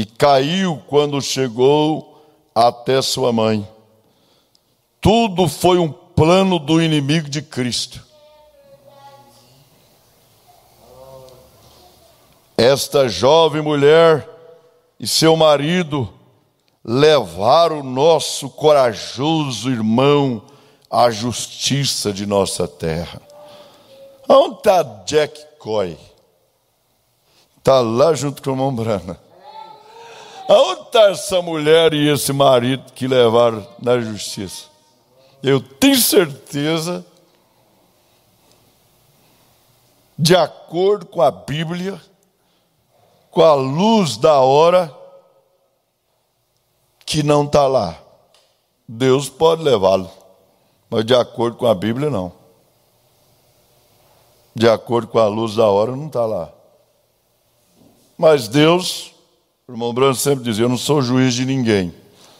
e caiu quando chegou até sua mãe. Tudo foi um plano do inimigo de Cristo. Esta jovem mulher e seu marido levaram o nosso corajoso irmão à justiça de nossa terra. Onde está Jack Coy? Está lá junto com o irmão Brana. Onde está essa mulher e esse marido que levaram na justiça? Eu tenho certeza, de acordo com a Bíblia, com a luz da hora, que não está lá. Deus pode levá-lo, mas de acordo com a Bíblia, não. De acordo com a luz da hora, não está lá. Mas Deus, o irmão Branco sempre dizia, eu não sou juiz de ninguém.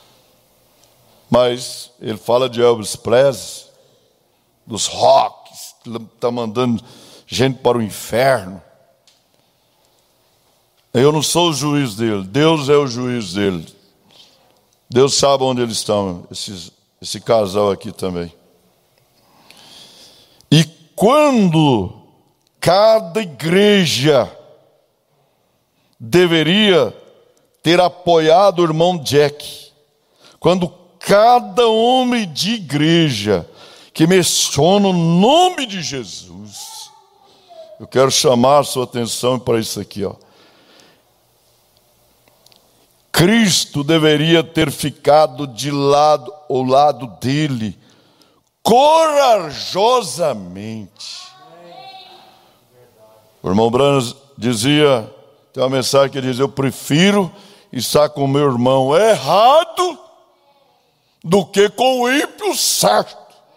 Mas ele fala de Elvis Presley, dos rocks, que está mandando gente para o inferno. Eu não sou o juiz dele, Deus é o juiz dele. Deus sabe onde eles estão, esse casal aqui também. E quando cada igreja deveria ter apoiado o irmão Jack, quando cada homem de igreja que menciona o nome de Jesus, eu quero chamar a sua atenção para isso aqui, ó. Cristo deveria ter ficado ao lado dele, corajosamente. O irmão Branham dizia, tem uma mensagem que diz, eu prefiro estar com o meu irmão errado do que com o ímpio certo.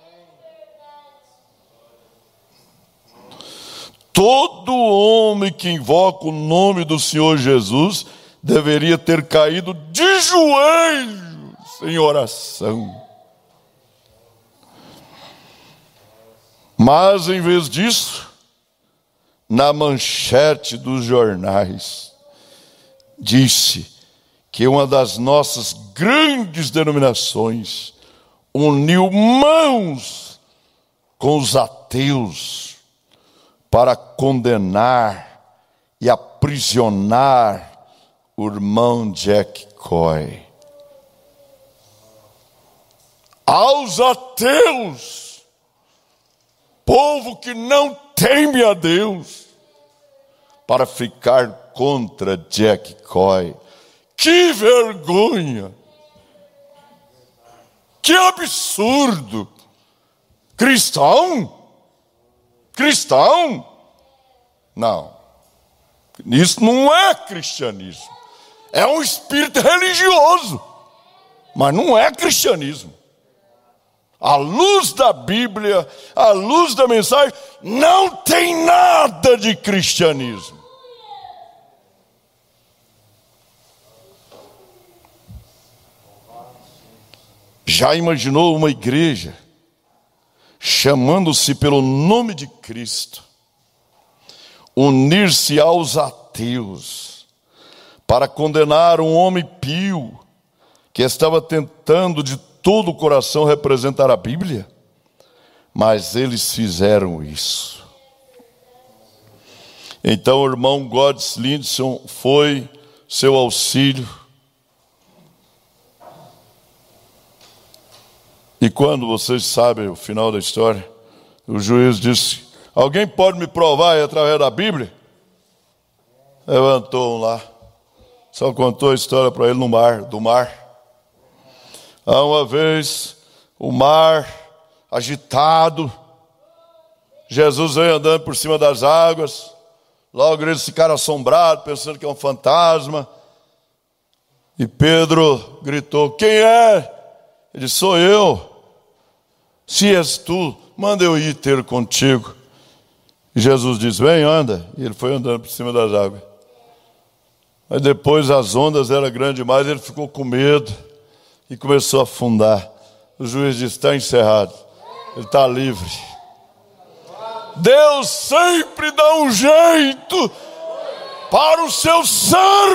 Todo homem que invoca o nome do Senhor Jesus deveria ter caído de joelhos em oração. Mas, em vez disso, na manchete dos jornais, disse que uma das nossas grandes denominações uniu mãos com os ateus para condenar e aprisionar o irmão Jack Coy. Aos ateus, povo que não teme a Deus, para ficar contra Jack Coy. Que vergonha! Que absurdo! Cristão? Cristão? Não. Isso não é cristianismo. É um espírito religioso, mas não é cristianismo. À luz da Bíblia, à luz da mensagem, não tem nada de cristianismo. Já imaginou uma igreja chamando-se pelo nome de Cristo, unir-se aos ateus para condenar um homem pio que estava tentando de todo o coração representar a Bíblia? Mas eles fizeram isso. Então o irmão Goddes Lindson foi seu auxílio. E quando vocês sabem o final da história, o juiz disse, alguém pode me provar através da Bíblia? Levantou um lá, só contou a história para ele do mar. Uma vez, o mar agitado, Jesus veio andando por cima das águas, logo eles ficaram assombrados, pensando que é um fantasma. E Pedro gritou, quem é? Ele disse, sou eu. Se és tu, manda eu ir ter contigo. E Jesus disse, vem, anda. E ele foi andando por cima das águas. Mas depois as ondas eram grandes demais, ele ficou com medo e começou a afundar. O juiz disse, está encerrado. Ele está livre. Deus sempre dá um jeito para o seu servo.